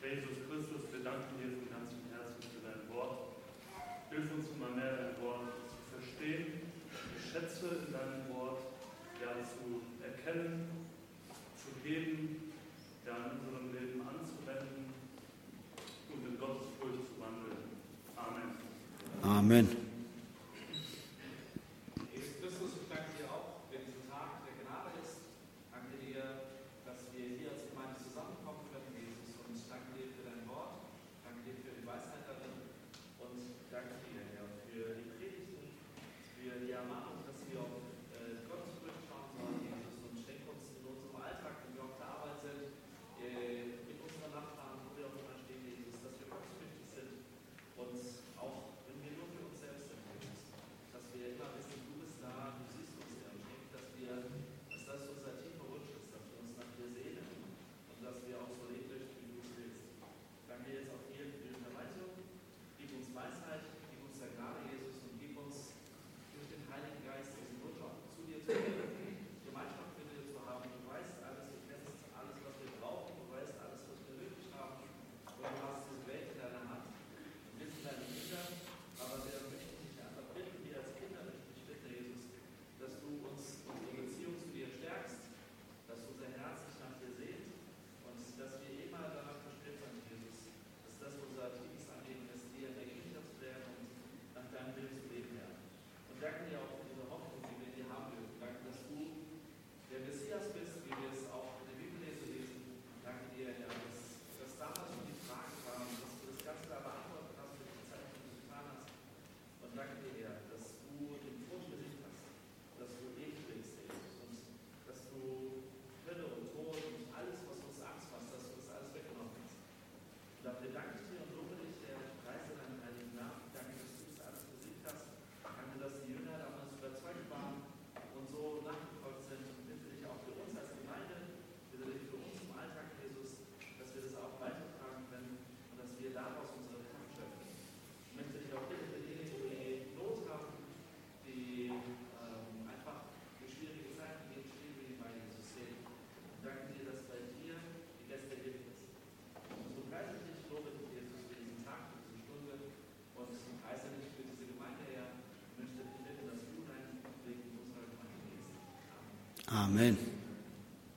Herr Jesus Christus, wir danken dir von ganzem Herzen für dein Wort. Hilf uns immer mehr, dein Wort zu verstehen, die Schätze in deinem Wort zu erkennen, zu heben, in unserem Leben anzuwenden und in Gottesfurcht zu wandeln. Amen. Amen. Jesus Christus, ich danke dir auch für diesen Tag der Gnade ist. Danke dir, dass wir hier als Gemeinde zusammenkommen können, Jesus. Und danke dir für dein Wort. Danke dir für die Weisheit darin. Und danke dir, Herr, für die Predigten, für die Ermahnung, dass wir auf Gott zurückschauen sollen, Jesus. Und schenk uns in unserem Alltag, wenn wir auf der Arbeit sind, mit unseren Nachbarn, wo wir auch immer stehen, Jesus, dass wir gottesfürchtig sind. Und auch wenn wir nur für uns selbst sind, Jesus, dass wir immer wissen, du bist da, du siehst uns ja. Und schenk, dass das unser tiefer Wunsch ist, dass wir uns nach dir sehnen und dass wir auch so leben möchten, wie du es willst. Danke jetzt auch dir für die Unterweisung. Gib uns Weisheit, gib uns der Gnade, Jesus, und gib uns durch den Heiligen Geist diesen Wunsch auch zu dir zu gehen, Gemeinschaft mit dir zu haben. Du weißt alles, du kennst alles, was wir brauchen, du weißt alles, was wir nötig haben. Und du hast diese Welt in deiner Hand. Wir sind deine Kinder, aber wir möchten dich einfach bitten, wir als Kinder möchten dich bitten, Jesus, dass du uns unsere Beziehung zu dir stärkst, dass unser Herz sich nach dir sehnt und dass wir immer danach bestrebt sind, Jesus, dass das unser tiefes Anliegen ist, dir der Kinder zu werden und nach deinem Willen zu leben, Herr. Und danke dir auch für diese Hoffnung, die wir in dir haben dürfen. Danke, dass du der Messias bist, wie wir es auch in der Bibel lesen. Danke dir, Herr, dass damals schon die Fragen kamen, dass du das ganz klar beantwortet hast für die Zeit, die du getan hast. Und danke dir, Herr, dass du den Tod besiegt hast, dass du ewig lebst, Jesus, und dass du Hölle und Tod und alles, was uns Angst macht, dass du das alles weggenommen hast. Und dafür danke ich dir und lobe dich, Herr, preise deinen heiligen Namen. Danke, dass du das alles besiegt hast. Danke, dass die Jünger damals überzeugt waren und so nachgefolgt sind. Und bitte dich auch für uns als Gemeinde, bitte dich für uns im Alltag, Jesus, dass wir das auch weitertragen können und dass wir daraus unsere Kraft schöpfen. Ich möchte dich auch bitten, für diejenigen, die Not haben, die einfach durch schwierige Zeiten gehen, stehen wir bei Jesus sehen. Und danke dir, dass bei dir die Gäste Hilfe ist. Und so preise ich dich, lobe dich, Jesus, für diesen Tag, für diese Stunde und preise dich für diese Gemeinde, Herr. Ich möchte dich bitten, dass du deinen Weg in unserer Gemeinde gehst. Amen. Amen.